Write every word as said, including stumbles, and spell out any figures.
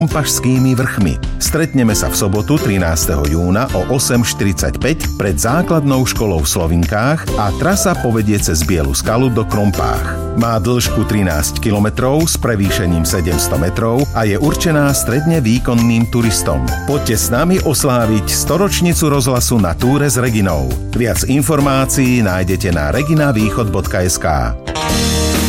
Pašskými vrchmi. Stretneme sa v sobotu trinásteho júna o osem štyridsaťpäť pred základnou školou v Slovinkách a trasa povedie cez Bielu skalu do Krompách. Má dĺžku trinásť kilometrov s prevýšením sedemsto metrov a je určená stredne výkonným turistom. Poďte s nami osláviť storočnicu rozhlasu na túre s Reginou. Viac informácií nájdete na reginavýchod bodka es ká.